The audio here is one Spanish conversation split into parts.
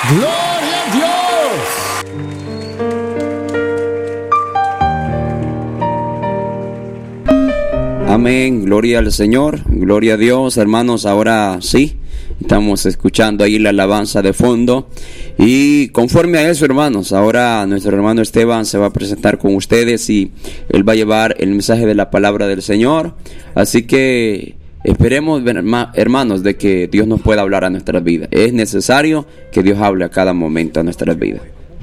¡Gloria a Dios! Amén, gloria al Señor, gloria a Dios, hermanos. Ahora sí, estamos escuchando ahí la alabanza de fondo. Y conforme a eso, hermanos, ahora nuestro hermano Esteban se va a presentar con ustedes y él va a llevar el mensaje de la palabra del Señor. Así que esperemos, hermanos, de que Dios nos pueda hablar a nuestras vidas. Es necesario que Dios hable a cada momento a nuestras vidas.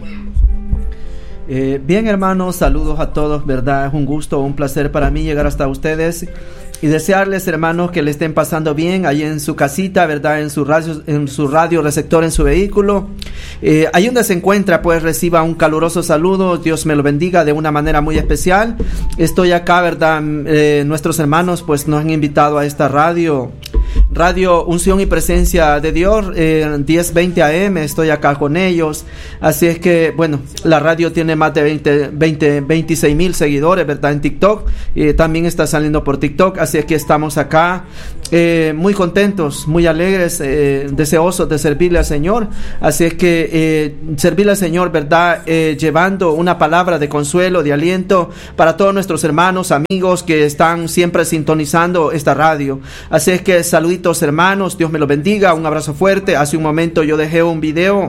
Bien, hermanos, saludos a todos, ¿verdad? Es un gusto, un placer para mí llegar hasta ustedes y desearles, hermanos, que le estén pasando bien ahí en su casita, ¿verdad? En su radio receptor, en su vehículo. Ahí donde se encuentra, pues reciba un caluroso saludo. Dios me lo bendiga de una manera muy especial. Estoy acá, ¿verdad? Nuestros hermanos, pues nos han invitado a esta Radio Unción y Presencia de Dios, 10:20 AM. Estoy acá con ellos. Así es que, bueno, la radio tiene más de 26,000 seguidores, ¿verdad? En TikTok. También está saliendo por TikTok. Así es que estamos acá muy contentos, muy alegres, deseosos de servirle al Señor. Así es que servirle al Señor, ¿verdad? Llevando una palabra de consuelo, de aliento para todos nuestros hermanos, amigos que están siempre sintonizando esta radio. Así es que saluditos, hermanos, Dios me los bendiga, un abrazo fuerte. Hace un momento yo dejé un video,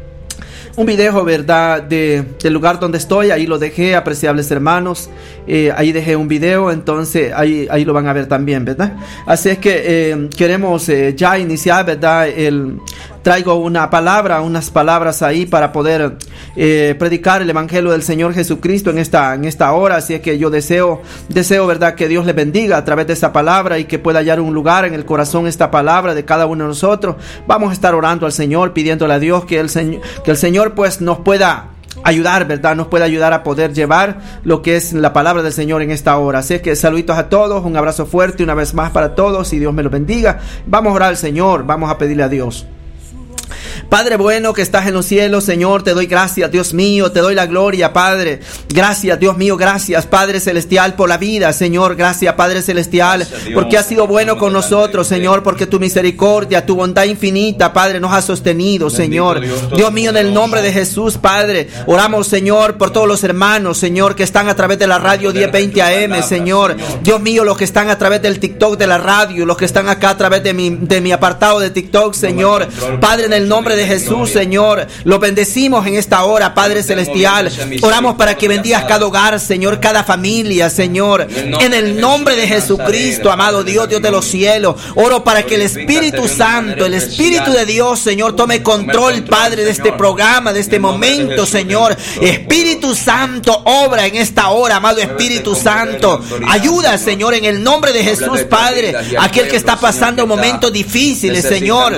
¿verdad? Del lugar donde estoy. Ahí lo dejé, apreciables hermanos. Ahí dejé un video, entonces ahí lo van a ver también, ¿verdad? Así es que queremos ya iniciar, ¿verdad? Traigo unas palabras ahí para poder predicar el evangelio del Señor Jesucristo en esta hora. Así es que yo deseo, ¿verdad? Que Dios les bendiga a través de esta palabra y que pueda hallar un lugar en el corazón esta palabra de cada uno de nosotros. Vamos a estar orando al Señor, pidiéndole a Dios que el Señor pues nos pueda ayudar, ¿verdad? Nos puede ayudar a poder llevar lo que es la palabra del Señor en esta hora. Así que saluditos a todos, un abrazo fuerte una vez más para todos y Dios me los bendiga. Vamos a orar al Señor, vamos a pedirle a Dios. Padre bueno que estás en los cielos, Señor, te doy gracias, Dios mío, te doy la gloria, Padre. Gracias, Dios mío, gracias, Padre Celestial, por la vida, Señor. Gracias, Padre Celestial, porque has sido bueno con nosotros, Señor, porque tu misericordia, tu bondad infinita, Padre, nos ha sostenido, Señor. Dios mío, en el nombre de Jesús, Padre, oramos, Señor, por todos los hermanos, Señor, que están a través de la radio 10:20 AM, Señor. Dios mío, los que están a través del TikTok de la radio, los que están acá a través de mi apartado de TikTok, Señor. Padre, en el nombre de Jesús, Señor, lo bendecimos en esta hora, Padre Celestial. Oramos para que bendigas cada hogar, Señor, cada familia, Señor, en el nombre de Jesucristo, amado Dios de los cielos. Oro para que el Espíritu Santo, el Espíritu de Dios, Señor, tome control, Padre, de este programa, de este momento, Señor. Espíritu Santo, obra en esta hora, amado Espíritu Santo. Ayuda, Señor, en el nombre de Jesús, Padre, aquel que está pasando momentos difíciles, Señor.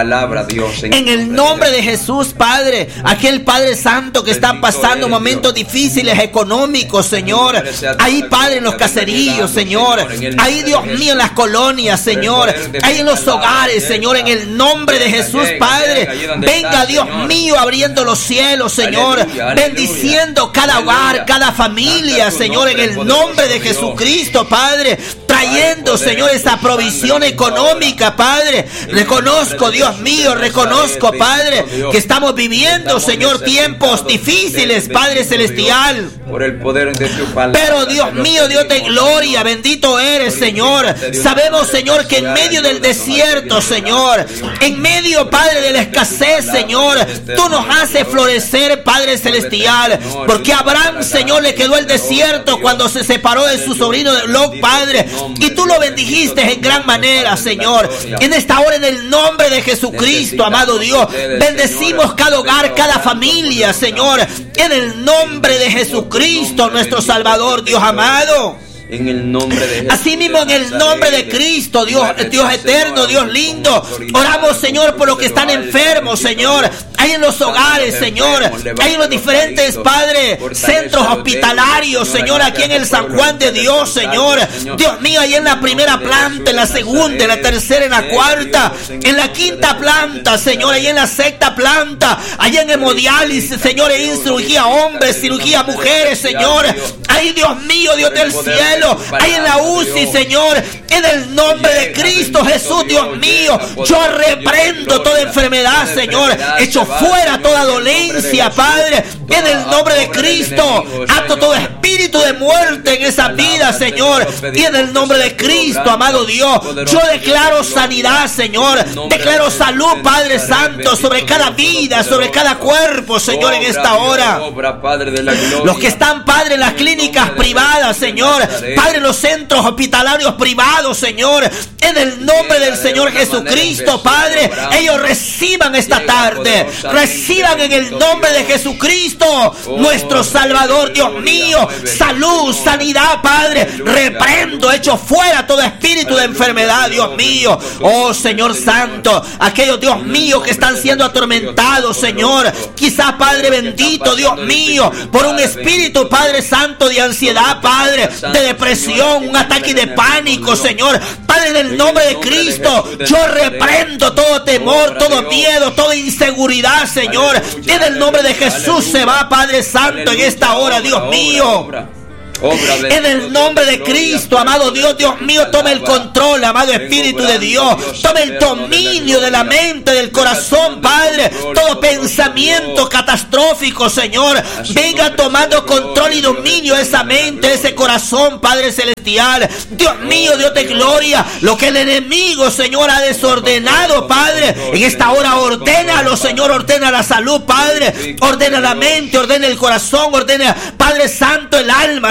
En el nombre de Jesús, Padre, aquel Padre Santo que está pasando momentos difíciles económicos, Señor. Ahí, Padre, en los caseríos, Señor. Ahí, Dios mío, en las colonias, Señor. Ahí en los hogares, Señor, en el nombre de Jesús, Padre. Venga, Dios mío, abriendo los cielos, Señor. Bendiciendo cada hogar, cada familia, Señor, en el nombre de Jesucristo, Padre. Trayendo, Señor, esa provisión económica, Padre. Reconozco, Dios mío, reconozco, Padre, que estamos viviendo, Señor, tiempos difíciles, Padre Celestial. Por el poder de tu palabra. Pero Dios mío, Dios de gloria, bendito eres, Señor. Sabemos, Señor, que en medio del desierto, Señor, en medio, Padre, de la escasez, Señor, tú nos haces florecer, Padre Celestial. Porque a Abraham, Señor, le quedó el desierto cuando se separó de su sobrino Lot, Padre. Y tú lo bendijiste en gran manera, Señor. En esta hora, en el nombre de Jesucristo, amado Dios, bendecimos cada hogar, cada familia, Señor, en el nombre de Jesucristo, nuestro Salvador, Dios amado. En el nombre de Jesús. Así mismo, en el nombre de Cristo, Dios eterno, Dios lindo, oramos, Señor, por los que están enfermos, Señor. Ahí en los hogares, Señor. Ahí en los diferentes, Padre, centros hospitalarios, Señor, aquí en el San Juan de Dios, Señor. Dios mío, ahí en la primera planta, en la segunda, en la tercera, en la cuarta, en la quinta planta, Señor, ahí en la sexta planta, ahí en hemodiálisis, Señor, ahí en cirugía hombres, cirugía mujeres, Señor. Ahí, Dios mío, Dios del cielo, ahí en la UCI, Señor, En el nombre de Cristo Jesús, Dios mío, yo reprendo toda enfermedad, Señor. Echo fuera toda dolencia, Padre. En el nombre de Cristo, ato todo espíritu de muerte en esa vida, Señor. Y en el nombre de Cristo, amado Dios, yo declaro sanidad, Señor. Declaro salud, Padre Santo, sobre cada vida, sobre cada cuerpo, Señor, en esta hora. Los que están, Padre, en las clínicas privadas, Señor, Padre, en los centros hospitalarios privados, Señor, en el nombre del Señor Jesucristo, Padre, ellos reciban esta tarde, reciban en el nombre de Jesucristo, nuestro Salvador, Dios mío, salud, sanidad, Padre. Reprendo, echo fuera todo espíritu de enfermedad, Dios mío. Oh, Señor Santo, aquellos, Dios mío, que están siendo atormentados, Señor, quizás, Padre bendito, Dios mío, por un espíritu, Padre Santo, de ansiedad, Padre, de depresión, un ataque de pánico, Señor, Padre, en el nombre de Cristo, yo reprendo todo temor, todo miedo, toda inseguridad, Señor. En el nombre de Jesús se va, Padre Santo, en esta hora, Dios mío. En el nombre de Cristo, amado Dios, Dios mío, tome el control, amado Espíritu de Dios. Tome el dominio de la mente, del corazón, Padre. Todo pensamiento catastrófico, Señor, venga tomando control y dominio de esa mente, de ese corazón, Padre Celestial. Dios mío, Dios de gloria, lo que el enemigo, Señor, ha desordenado, Padre, en esta hora ordénalo, Señor. Ordena la salud, Padre. Ordena la mente, ordena el corazón, ordena, Padre Santo, el alma,